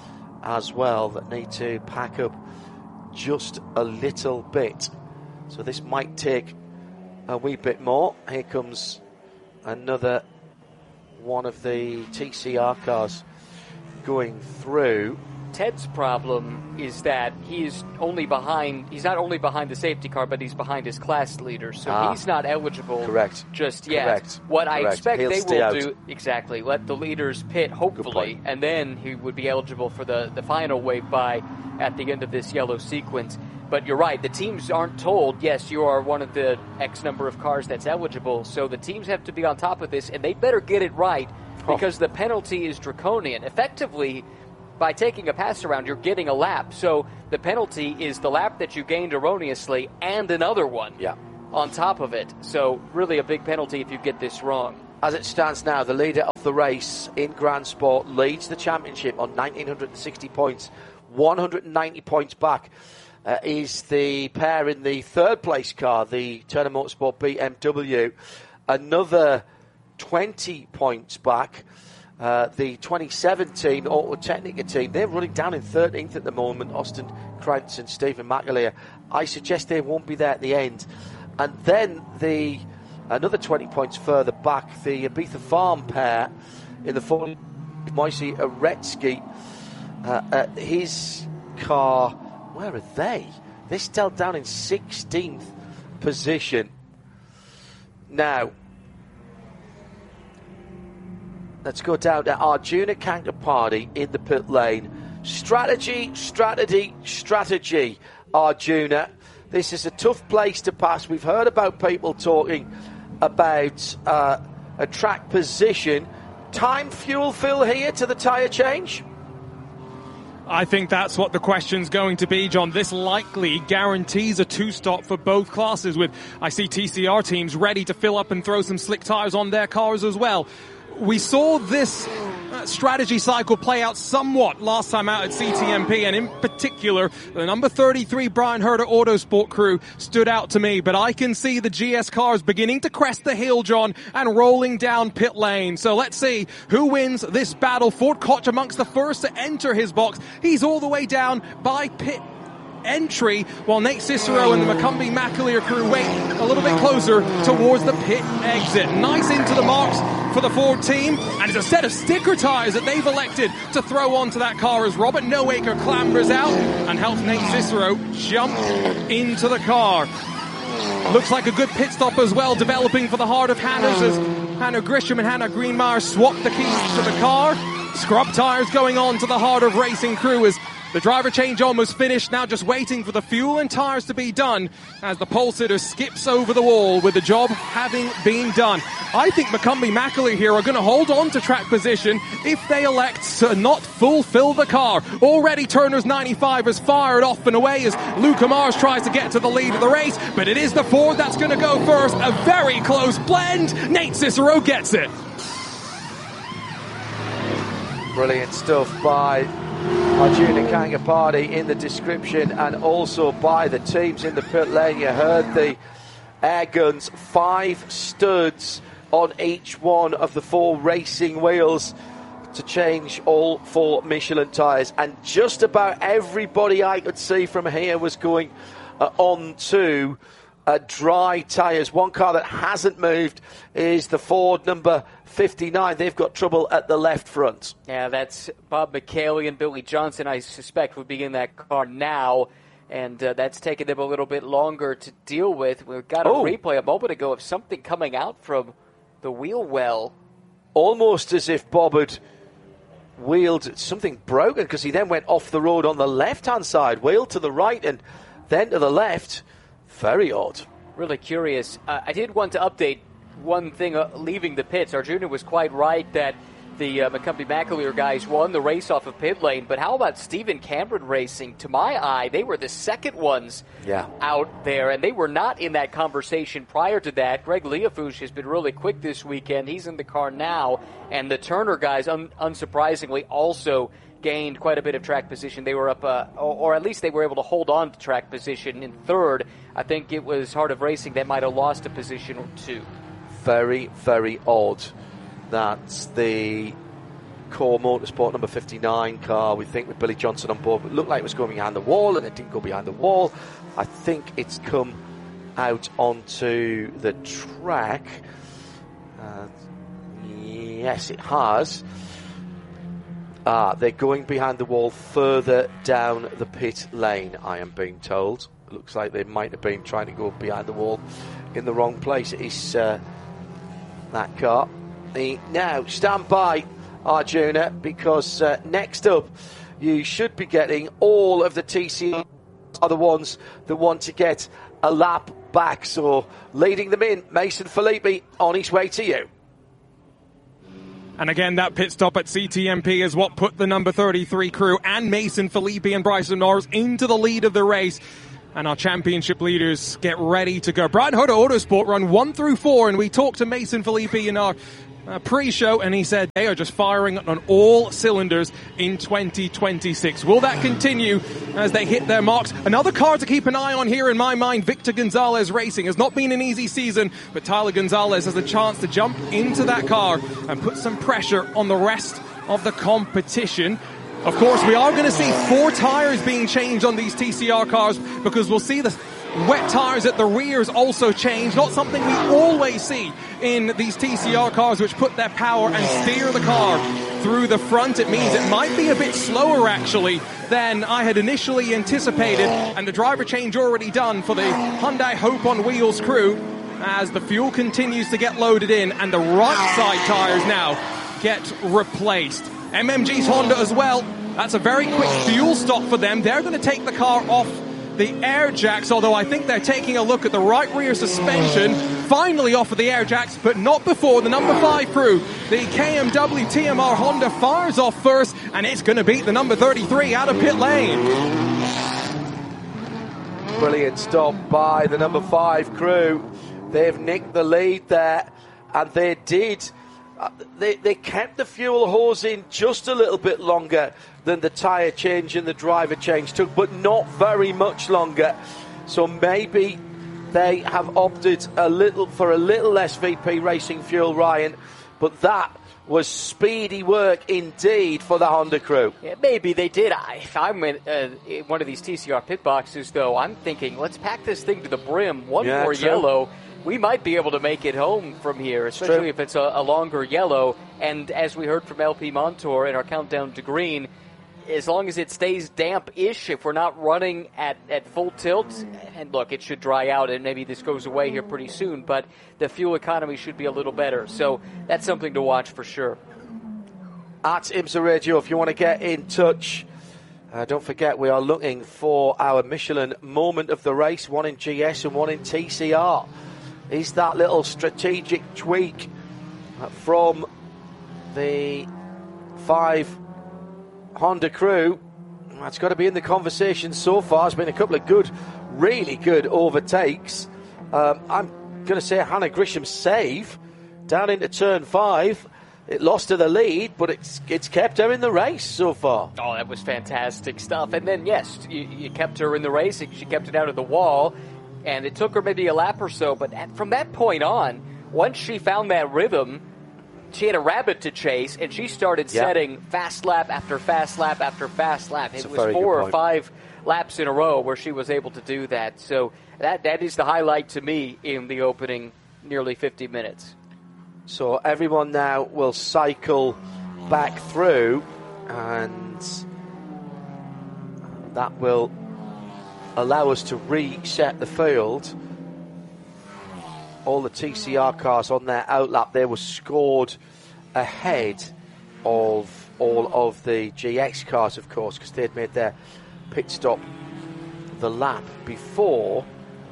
as well that need to pack up just a little bit. So this might take a wee bit more. Here comes another one of the T C R cars going through. Ted's problem is that he's only behind, he's not only behind the safety car, but he's behind his class leader. So ah, he's not eligible correct. just yet. Correct. What correct. I expect He'll they stay will out. do, exactly, let the leaders pit, hopefully, and then he would be eligible for the, the final wave by at the end of this yellow sequence. But you're right, the teams aren't told, yes, you are one of the X number of cars that's eligible, so the teams have to be on top of this, and they better get it right, because oh. the penalty is draconian. Effectively, by taking a pass around, you're getting a lap. So the penalty is the lap that you gained erroneously and another one yeah. on top of it. So really a big penalty if you get this wrong. As it stands now, the leader of the race in Grand Sport leads the championship on one thousand nine hundred sixty points, one hundred ninety points back. Uh, is the pair in the third place car, the Turner Motorsport B M W. Another twenty points back. Uh, the twenty-seven team, Auto Technica team, they're running down in thirteenth at the moment. Austin Krantz and Stephen McAleer. I suggest they won't be there at the end. And then the another twenty points further back, the Ibiza Farm pair in the forty, Moisey Aretsky. Uh, uh, his car, where are they? They're still down in sixteenth position. Now, let's go down to Arjuna Kangarpati in the pit lane. Strategy, strategy, strategy, Arjuna. This is a tough place to pass. We've heard about people talking about uh, a track position. Time fuel fill here to the tyre change? I think that's what the question's going to be, John. This likely guarantees a two-stop for both classes, with I see T C R teams ready to fill up and throw some slick tyres on their cars as well. We saw this uh, strategy cycle play out somewhat last time out at C T M P, and in particular, the number thirty-three Brian Herder Autosport crew stood out to me, but I can see the G S cars beginning to crest the hill, John, and rolling down pit lane. So let's see who wins this battle. Ford Koch amongst the first to enter his box. He's all the way down by pit entry, while Nate Cicero and the McCumbee McAleer crew wait a little bit closer towards the pit exit. Nice into the marks for the Ford team, and it's a set of sticker tires that they've elected to throw onto that car as Robert Noaker clambers out and helps Nate Cicero jump into the car. Looks like a good pit stop as well, developing for the heart of Hannah's as Hannah Grisham and Hannah Greenmeyer swap the keys to the car. Scrub tires going on to the heart of racing crew as the driver change almost finished, now just waiting for the fuel and tyres to be done as the pole sitter skips over the wall with the job having been done. I think McCumbee McAleer here are going to hold on to track position if they elect to not fulfill the car. Already Turner's ninety-five has fired off and away as Luca Mars tries to get to the lead of the race, but it is the Ford that's going to go first. A very close blend. Nate Cicero gets it. Brilliant stuff by Arjuna Kangarpati in the description, and also by the teams in the pit lane. You heard the air guns, five studs on each one of the four racing wheels to change all four Michelin tyres, and just about everybody I could see from here was going uh, on to uh, dry tyres. One car that hasn't moved is the Ford number fifty-nine. They've got trouble at the left front. Yeah, that's Bob McHaley and Billy Johnson, I suspect, will be in that car now, and uh, that's taken them a little bit longer to deal with. We've got a oh. replay a moment ago of something coming out from the wheel well. Almost as if Bob had wheeled something broken, because he then went off the road on the left-hand side, wheeled to the right and then to the left. Very odd. Really curious. Uh, I did want to update one thing uh, leaving the pits. Arjuna was quite right that the uh, McCumbee McAleer guys won the race off of pit lane, but how about Stephen Cameron Racing? To my eye, they were the second ones yeah. out there, and they were not in that conversation prior to that. Greg Leafouche has been really quick this weekend. He's in the car now, and the Turner guys, un- unsurprisingly, also gained quite a bit of track position. They were up, uh, or, or at least they were able to hold on to track position in third. I think it was Heart of Racing that might have lost a position or two. Very, very odd that the Core Motorsport number fifty-nine car, we think, with Billy Johnson on board. It looked like it was going behind the wall, and it didn't go behind the wall. I think it's come out onto the track. Uh, yes, it has. Ah, they're going behind the wall further down the pit lane, I am being told. It looks like they might have been trying to go behind the wall in the wrong place. It's uh, that car. The, now, stand by, Arjuna, because uh, next up, you should be getting all of the T C are the ones that want to get a lap back. So, leading them in, Mason Filippi on his way to you. And again, that pit stop at C T M P is what put the number thirty-three crew and Mason Filippi and Bryson Norris into the lead of the race. And our championship leaders get ready to go. Brian Hoda Autosport run one through four, and we talked to Mason Filippi in our uh, pre-show, and he said they are just firing on all cylinders in twenty twenty-six. Will that continue as they hit their marks? Another car to keep an eye on here in my mind, Victor Gonzalez Racing. Has not been an easy season, but Tyler Gonzalez has a chance to jump into that car and put some pressure on the rest of the competition. Of course, we are going to see four tires being changed on these T C R cars, because we'll see the wet tires at the rears also change. Not something we always see in these T C R cars, which put their power and steer the car through the front. It means it might be a bit slower, actually, than I had initially anticipated. And the driver change already done for the Hyundai Hope on Wheels crew as the fuel continues to get loaded in and the right side tires now get replaced. M M G's Honda as well. That's a very quick fuel stop for them. They're going to take the car off the air jacks, although I think they're taking a look at the right rear suspension. Finally off of the air jacks, but not before the number five crew. The K M W T M R Honda fires off first, and it's going to beat the number thirty-three out of pit lane. Brilliant stop by the number five crew. They've nicked the lead there, and they did. Uh, they, they kept the fuel hose in just a little bit longer than the tyre change and the driver change took, but not very much longer. So maybe they have opted a little for a little less V P Racing fuel, Ryan, but that was speedy work indeed for the Honda crew. Yeah, maybe they did. I, if I'm in, uh, in one of these T C R pit boxes, though, I'm thinking, let's pack this thing to the brim. One yeah, more true. yellow. We might be able to make it home from here, especially True. if it's a, a longer yellow. And as we heard from L P Montour in our countdown to green, as long as it stays damp-ish, if we're not running at, at full tilt, and look, it should dry out, and maybe this goes away here pretty soon, but the fuel economy should be a little better. So that's something to watch for sure. At IMSA Radio, if you want to get in touch, uh, don't forget we are looking for our Michelin moment of the race, one in G S and one in T C R. Is that little strategic tweak from the five Honda crew? That's got to be in the conversation so far. It's been a couple of good, really good overtakes. Um, I'm going to say Hannah Grisham's save down into turn five. It lost her the lead, but it's it's kept her in the race so far. Oh, that was fantastic stuff. And then, yes, you, you kept her in the race. She kept it out of the wall. And it took her maybe a lap or so, but at, from that point on, once she found that rhythm, she had a rabbit to chase, and she started yeah. setting fast lap after fast lap after fast lap. That's it was four or five laps in a row where she was able to do that. So that that is the highlight to me in the opening nearly fifty minutes. So everyone now will cycle back through, and that will allow us to reset the field. All the T C R cars on their outlap, they were scored ahead of all of the G X cars, of course, because they'd made their pit stop the lap before.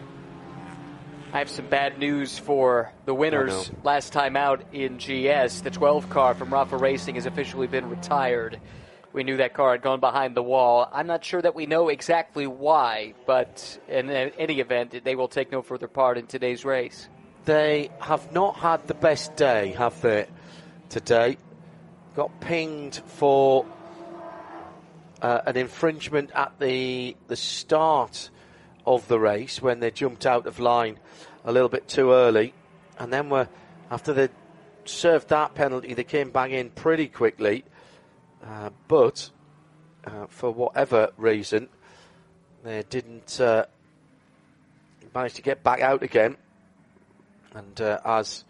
I have some bad news for the winners. Last time out in G S, the twelve car from Rafa Racing has officially been retired. We knew that car had gone behind the wall. I'm not sure that we know exactly why, but in any event, they will take no further part in today's race. They have not had the best day, have they, today? Got pinged for uh, an infringement at the the start of the race when they jumped out of line a little bit too early. And then were, after they served that penalty, they came back in pretty quickly. Uh, but uh, for whatever reason, they didn't uh, manage to get back out again. And uh, as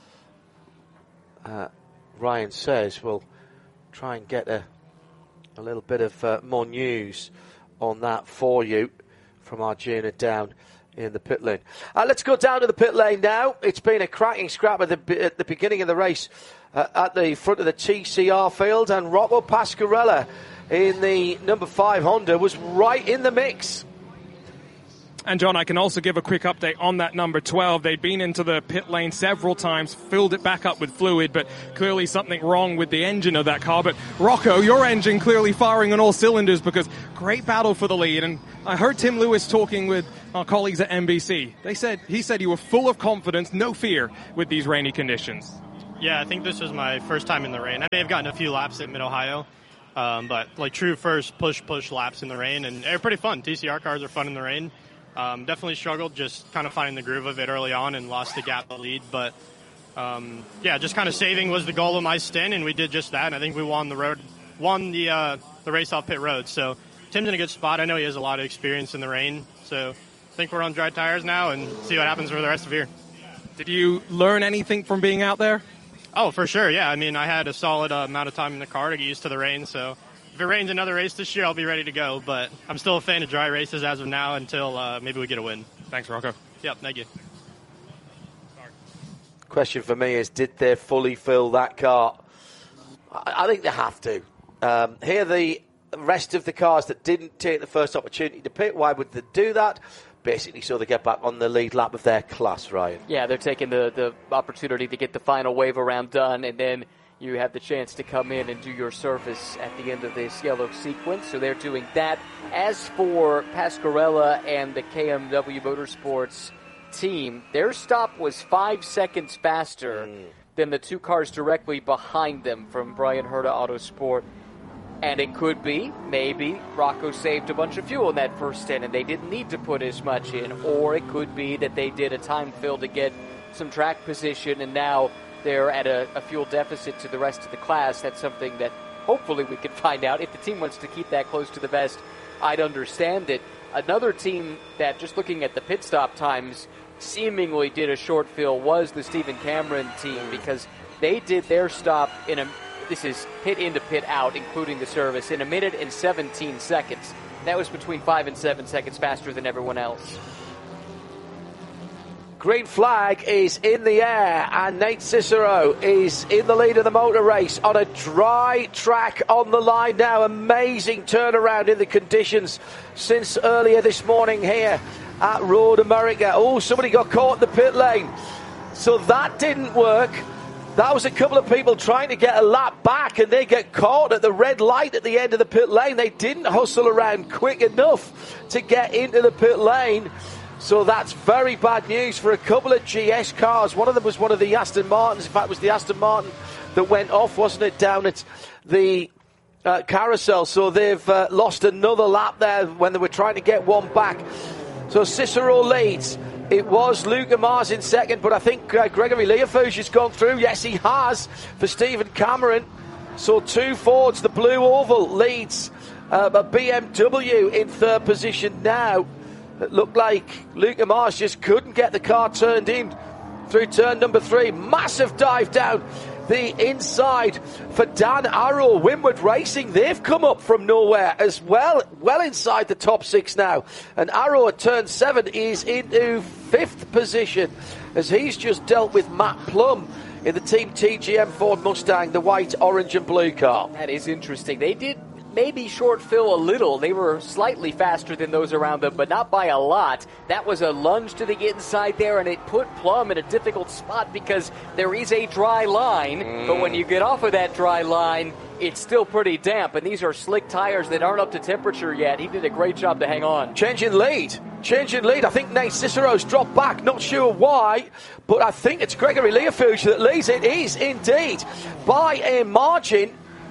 uh, Ryan says, we'll try and get a, a little bit of uh, more news on that for you from our journey down in the pit lane. Uh, let's go down to the pit lane now. It's been a cracking scrap at the, at the beginning of the race uh, at the front of the T C R field, and Rocco Pasquarella in the number five Honda was right in the mix. And John, I can also give a quick update on that number twelve. They'd been into the pit lane several times, filled it back up with fluid, but clearly something wrong with the engine of that car. But Rocco, your engine clearly firing on all cylinders, because great battle for the lead. And I heard Tim Lewis talking with our colleagues at N B C. They said he said you were full of confidence, no fear with these rainy conditions. Yeah, I think this was my first time in the rain. I may have gotten a few laps at Mid-Ohio, um, but like true first push push laps in the rain, and they're pretty fun. T C R cars are fun in the rain. Um, definitely struggled just kind of finding the groove of it early on and lost the gap of lead. But, um, yeah, just kind of saving was the goal of my stint, and we did just that. And I think we won the road, won the uh, the race off pit road. So Tim's in a good spot. I know he has a lot of experience in the rain. So I think we're on dry tires now and see what happens for the rest of the year. Did you learn anything from being out there? Oh, for sure, yeah. I mean, I had a solid uh, amount of time in the car to get used to the rain, so if it rains another race this year, I'll be ready to go. But I'm still a fan of dry races as of now until uh, maybe we get a win. Thanks, Rocco. Yep, thank you. Question for me is, did they fully fill that car? I, I think they have to. Um, here, the rest of the cars that didn't take the first opportunity to pit, why would they do that? Basically, so they get back on the lead lap of their class, Ryan. Yeah, they're taking the, the opportunity to get the final wave around done, and then you have the chance to come in and do your service at the end of this yellow sequence. So they're doing that. As for Pasquarella and the K M W Motorsports team, their stop was five seconds faster mm. than the two cars directly behind them from Brian Herta Autosport. And it could be, maybe, Rocco saved a bunch of fuel in that first stint and they didn't need to put as much in. Or it could be that they did a time fill to get some track position and now they're at a, a fuel deficit to the rest of the class. That's something that hopefully we can find out. If the team wants to keep that close to the vest, I'd understand it. Another team that, just looking at the pit stop times, seemingly did a short fill was the Stephen Cameron team, because they did their stop in a, this is pit in to pit out, including the service, in a minute and seventeen seconds. That was between five and seven seconds faster than everyone else. Green flag is in the air, and Nate Cicero is in the lead of the motor race on a dry track on the line now. Amazing turnaround in the conditions since earlier this morning here at Road America. Oh, somebody got caught in the pit lane. So that didn't work. That was a couple of people trying to get a lap back, and they get caught at the red light at the end of the pit lane. They didn't hustle around quick enough to get into the pit lane. So that's very bad news for a couple of G S cars. One of them was one of the Aston Martins. In fact, it was the Aston Martin that went off, wasn't it, down at the uh, carousel. So they've uh, lost another lap there when they were trying to get one back. So Cicero leads. It was Luca Mars in second, but I think uh, Gregory Leofouge has gone through. Yes, he has, for Stephen Cameron. So two Fords, the Blue Oval leads uh, a B M W in third position now. It looked like Luca Mars just couldn't get the car turned in through turn number three. Massive dive down the inside for Dan Arrow. Windward Racing, they've come up from nowhere as well, well inside the top six now. And Arrow at turn seven is into fifth position as he's just dealt with Matt Plum in the Team T G M Ford Mustang, the white, orange and blue car. That is interesting. They did maybe short fill a little. They were slightly faster than those around them, but not by a lot. That was a lunge to the inside there, and it put Plum in a difficult spot because there is a dry line, mm. but when you get off of that dry line, it's still pretty damp, and these are slick tires that aren't up to temperature yet. He did a great job to hang on. Change in lead. Change in lead. I think Nate Cicero's dropped back. Not sure why, but I think it's Gregory Leofouge that leads. It is indeed by a margin.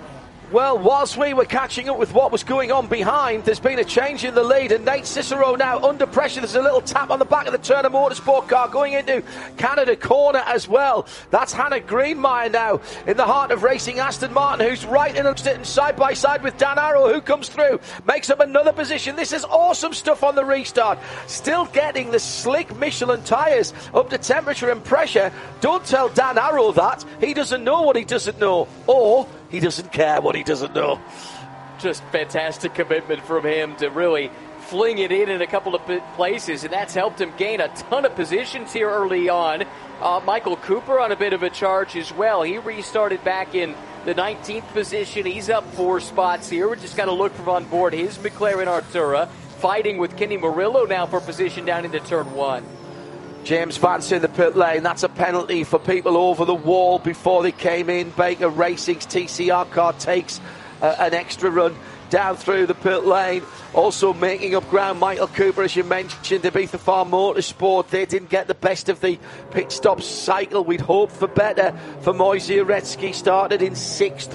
Well, whilst we were catching up with what was going on behind, there's been a change in the lead, and Nate Cicero now under pressure. There's a little tap on the back of the Turner Motorsport car going into Canada corner as well. That's Hannah Greenmeyer now in the heart of racing Aston Martin, who's right in and sitting side by side with Dan Arrow, who comes through, makes up another position. This is awesome stuff on the restart. Still getting the slick Michelin tyres up to temperature and pressure. Don't tell Dan Arrow that. He doesn't know what he doesn't know. Or he doesn't care what he doesn't know. Just fantastic commitment from him to really fling it in in a couple of places, and that's helped him gain a ton of positions here early on. Uh, Michael Cooper on a bit of a charge as well. He restarted back in the nineteenth position. He's up four spots here. We just got to look from on board his McLaren Artura, fighting with Kenny Murillo now for position down into turn one. James Vance in the pit lane. That's a penalty for people over the wall before they came in. Baker Racing's T C R car takes uh, an extra run down through the pit lane. Also making up ground, Michael Cooper, as you mentioned, Ibiza Farm Motorsport. They didn't get the best of the pit stop cycle. We'd hoped for better for Moisey Uretsky. Started in sixth